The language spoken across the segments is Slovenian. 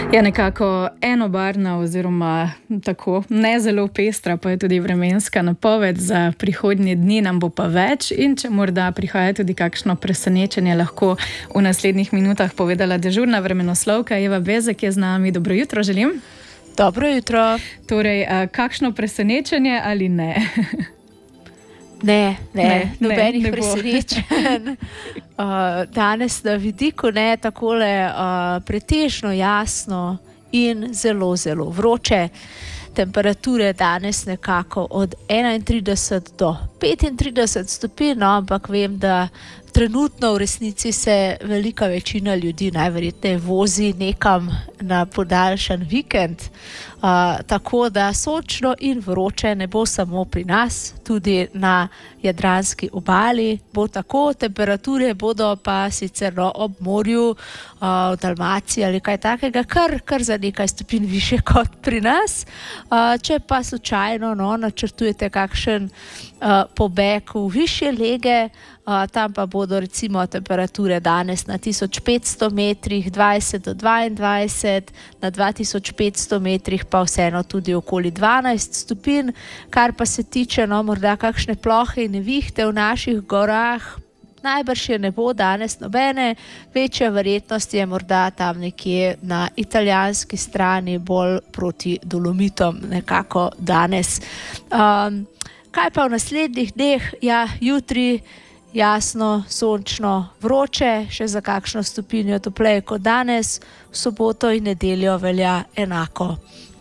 Ja, nekako enobarvna oziroma tako ne zelo pestra, pa je tudi vremenska napoved za prihodnje dni, nam bo pa več in če morda prihaja tudi kakšno presenečenje, lahko v naslednjih minutah povedala dežurna vremenoslovka Eva Bezek je z nami. Dobro jutro želim. Dobro jutro. Torej, kakšno presenečenje ali ne? Ne, nobenih presenečenj. Danes na vidiku ne takole pretežno jasno in zelo, zelo vroče. Temperature danes nekako od 31 do 35 stopinj, no, ampak vem, da trenutno v resnici se velika večina ljudi najverjetneje vozi nekam na podaljšan vikend. Tako da sončno in vroče ne bo samo pri nas, tudi na jadranski obali bo tako, temperature bodo pa sicer ob morju, v Dalmaciji ali kaj takega, kar za nekaj stopinj više kot pri nas. Če pa slučajno načrtujete kakšen pobeg v višje lege, tam pa bodo recimo temperature danes na 1500 metrih 20 do 22, na 2500 metrih pa vseeno tudi okoli 12 stopinj, kar pa se tiče morda kakšne plohe in nevihte v naših gorah, najbrž je ne bo danes nobene, večja verjetnost je morda tam nekje na italijanski strani, bolj proti Dolomitom nekako danes. Kaj pa v naslednjih dneh? Ja, jutri jasno, sončno, vroče, še za kakšno stopinjo topleje kot danes, v soboto in nedeljo velja enako.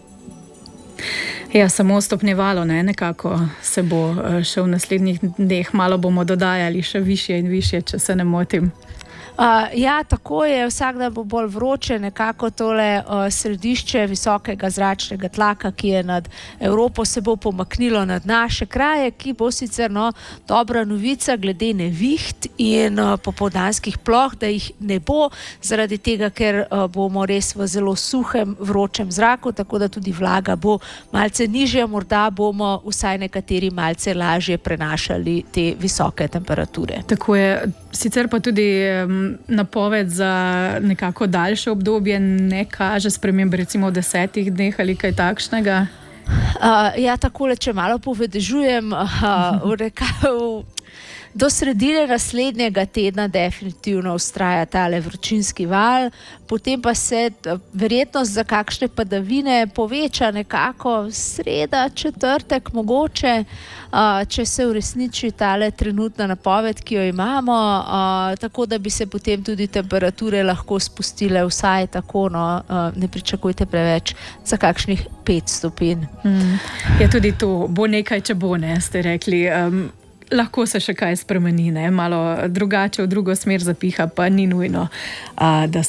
Ja, samo stopnjevalo, nekako se bo še v naslednjih dneh, malo bomo dodajali še višje in višje, če se ne motim. Ja, tako je, vsak dan bo bolj vroče, nekako tole središče visokega zračnega tlaka, ki je nad Evropo, se bo pomaknilo nad naše kraje, ki bo sicer dobra novica glede neviht in popoldanskih ploh, da jih ne bo, zaradi tega, ker bomo res v zelo suhem, vročem zraku, tako da tudi vlaga bo malce nižja, morda bomo vsaj nekateri malce lažje prenašali te visoke temperature. Tako je, sicer pa tudi napoved za nekako daljše obdobje ne kaže spremembe recimo v 10 dneh ali kaj takšnega? Ja, takole, če malo povedežujem, do sredine naslednjega tedna definitivno vztraja tale vročinski val, potem pa se verjetnost za kakšne padavine poveča nekako sreda, četrtek mogoče, če se uresniči tale trenutna napoved, ki jo imamo, tako da bi se potem tudi temperature lahko spustile vsaj tako, ne pričakujte preveč, za kakšnih 5 stopinj. Ja, tudi to bo nekaj, če bo, ste rekli. Lahko se še kaj spremeni, malo drugače v drugo smer zapiha, pa ni nujno, da